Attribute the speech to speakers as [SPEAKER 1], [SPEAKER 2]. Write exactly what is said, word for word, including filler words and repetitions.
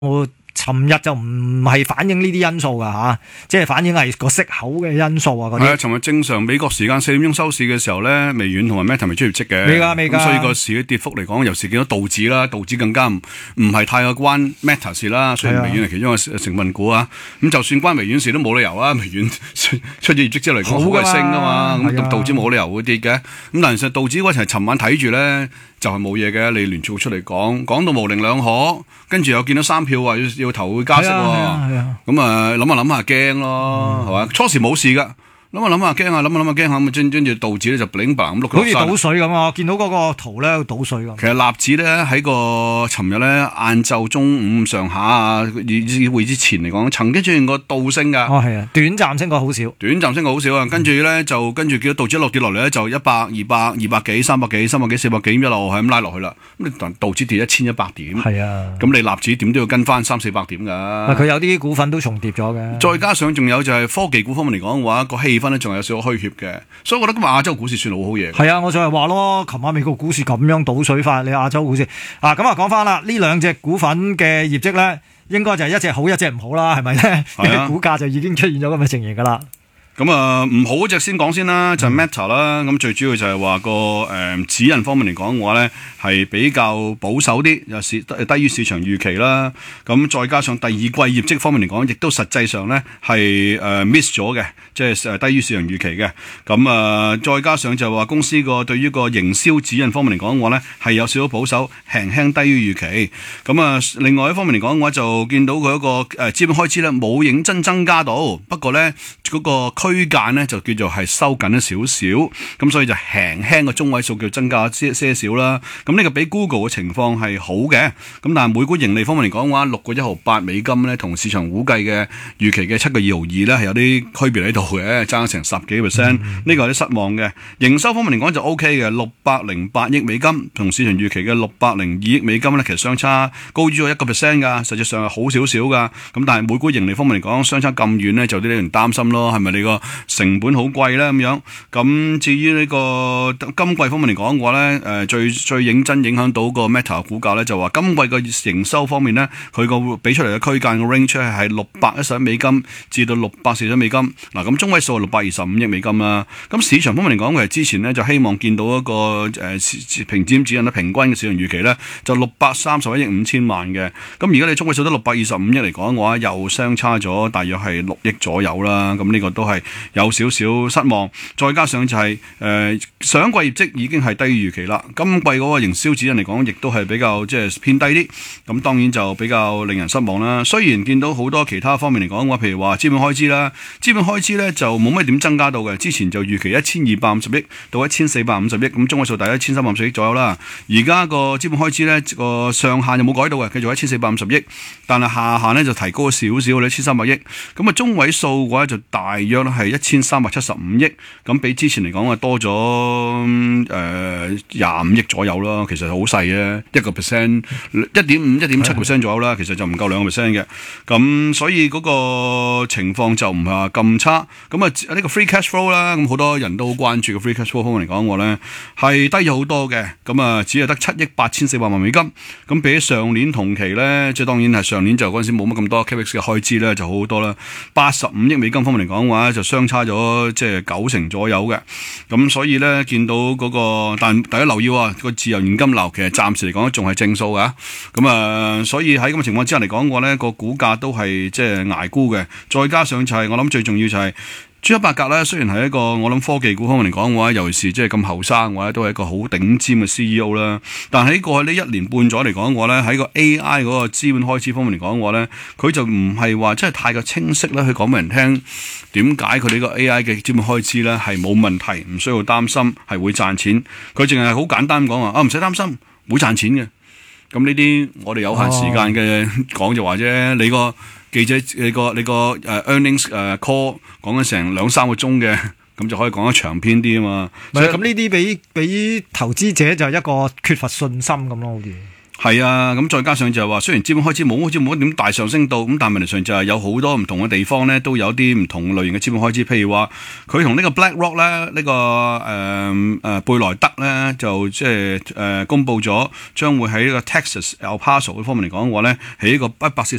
[SPEAKER 1] 我尋日就唔係反映呢啲因素噶吓，即係反映係個息口嘅因素啊嗰啲。
[SPEAKER 2] 係啊，尋日正常美國時間四點鐘收市嘅時候咧，微軟同埋 Meta 未出業績嘅，
[SPEAKER 1] 未㗎未㗎。
[SPEAKER 2] 咁所以個市嘅跌幅嚟講，尤其是見到道指啦，道指更加唔唔係太過關 Meta 事啦。雖然微軟係其中一個成分股啊，咁就算關微軟事都冇理由啊。微軟出咗業績之後嚟講，好係升㗎嘛，咁道指冇理由會跌嘅。咁但係其實道指嗰陣係尋晚睇住咧。就係冇嘢嘅，你聯儲出嚟講，講到模棱兩可，跟住又見到三票話要要投會加息喎，咁啊諗下諗下驚咯，係嘛、嗯？初時冇事㗎。諗下諗下驚下，諗下諗下驚下咁，跟跟住道指咧就 bling bling 咁碌落山，
[SPEAKER 1] 好似倒水咁啊！見到嗰個圖咧倒水咁。
[SPEAKER 2] 其實納指咧喺個尋日咧晏晝中午上下啊，議會之前嚟講，曾經出現過倒升噶。
[SPEAKER 1] 哦，係啊，短暫升過好少。
[SPEAKER 2] 短暫升過好少啊！跟住咧就跟住見到道指一路跌落嚟咧，就一百、二百、二百幾、三百幾、三百幾、四百幾一路係咁拉落去啦。咁你道指跌一千一百點，
[SPEAKER 1] 係啊。咁
[SPEAKER 2] 你納指點都要跟翻三四百點㗎。
[SPEAKER 1] 佢有啲股份都重疊咗嘅。
[SPEAKER 2] 再加上仲有就係科技股方面嚟講嘅話，個氣氛咧仲有少少虛嘅，所以我覺得今日亞洲股市算好好嘢。
[SPEAKER 1] 係啊，我就係話咯，琴晚美國股市咁樣倒水法，你亞洲股市啊，咁啊講翻啦，呢兩隻股份嘅業績咧，應該就係一隻好，一隻唔好啦，係咪咧？啊、股價就已經出現咗咁嘅情形噶啦。
[SPEAKER 2] 咁啊，唔好嗰隻先講先啦，就係、是、Meta 啦。咁、嗯、最主要就係話個誒指引方面嚟講嘅話咧，係比較保守啲，又是低於市場預期啦。咁再加上第二季業績方面嚟講，亦都實際上咧係誒 miss 咗嘅，即係誒低於市場預期嘅。咁啊，再加上就話公司個對於個營銷指引方面嚟講嘅話咧，係有少少保守，輕輕低於預期。咁啊，另外一方面嚟講嘅話，就見到佢一個誒資本開支咧冇認真增加到，不過咧嗰、那個區間咧就叫做係收緊咗少少，咁所以就輕輕個中位數叫增加些些少啦。咁呢個比 Google 嘅情況係好嘅，咁但係每股盈利方面嚟講嘅話，六個一毫八美金咧，同市場估計嘅預期嘅七個二毫二咧係有啲區別喺度嘅，爭成十幾 percent，呢個有啲失望嘅。營收方面嚟講就 O K 嘅，六百零八億美金，同市場預期嘅六百零二億美金咧，其實相差高於咗一個 percent 㗎，實際上係好少少㗎。咁但係每股盈利方面嚟講，相差咁遠咧，就有啲令人擔心咯，係咪你個成本好貴咧咁樣？咁至於呢個今季方面嚟講嘅話咧，誒最最認真影響到個 Meta 股價咧，就話今季個營收方面咧，佢個俾出嚟嘅區間個 range 係六百一十一美金至到六百四十一美金。嗱，咁中位數係六百二十五億美金啦。咁市場方面嚟講，其實之前咧就希望見到一個誒平尖指引咧，平均嘅市場預期咧就六百三十一億五千萬嘅。咁而家你中位數得六百二十五億嚟講嘅話，又相差咗大約係六億左右啦。咁呢個都係有少少失望。再加上就係、是、誒、呃、上季業績已經係低於預期啦。今季嗰個營銷指引嚟講，亦都係比較即係偏低啲。咁當然就比較令人失望啦。雖然見到好多其他方面嚟講嘅話，譬如話資本開支啦，資本開支咧就冇乜點增加到嘅。之前就預期一千二百五十億到一千四百五十億，咁中位數大約一千三百五十億左右啦。而家個資本開支咧個上限就冇改到嘅，繼續一千四百五十億，但係下限咧就提高咗少少，一千三百億。咁啊中位數嘅話就大約係一千三百七十五億，咁比之前嚟講啊多咗誒廿五億左右啦。其實好細嘅，一個 percent 一點五、一點七 percent 左右啦。其實就唔夠兩個 percent 嘅。咁所以嗰個情況就唔係話咁差。咁啊呢個 free cash flow 啦，咁好多人都好關注個 free cash flow 方面嚟講，我咧係低咗好多嘅。咁啊只係得七億八千四百萬美金。咁比起上年同期咧，即係當然係上年就嗰陣時冇乜咁多 capex 嘅開支咧，就好好多啦。八十五億美金方面嚟講嘅話，就相差咗即係九成左右嘅。咁所以咧見到嗰、那個，但大家留意啊，個自由現金流其實暫時嚟講仲係正數㗎。咁啊，所以喺咁嘅情況之下嚟講嘅話咧，個股價都係即係捱沽嘅。再加上就係、是、我諗最重要就係、是。朱克伯格咧，雖然係一個我諗科技股方面嚟講嘅話，尤其是即係咁後生嘅話，都係一個好頂尖嘅 C E O 啦。但喺過去呢一年半咗嚟講嘅話咧，喺個 A I 嗰個資本開支方面嚟講嘅話咧，佢就唔係話真係太過清晰咧，去講俾人聽點解佢呢個 A I 嘅資本開支咧係冇問題，唔需要擔心係會賺錢。佢淨係好簡單講話啊，唔使擔心會賺錢嘅。咁呢啲我哋有限時間嘅講就話啫，你個。記者你個你個誒 earnings 誒 call 講緊成兩三個鐘嘅，咁就可以講得長篇啲啊嘛。
[SPEAKER 1] 咁呢啲俾俾投資者就係一個缺乏信心咁咯，好似。
[SPEAKER 2] 係啊，咁再加上就係話，雖然資本開支冇好似冇一點大上升到，咁但係問題上就係有好多唔同嘅地方咧，都有啲唔同類型嘅資本開支。譬如話，佢同呢個 BlackRock 咧，呢、這個誒誒、呃呃、貝萊德咧，就即係誒公佈咗將會喺呢個 Texas El Paso 方面嚟講嘅話咧，起一個一百四十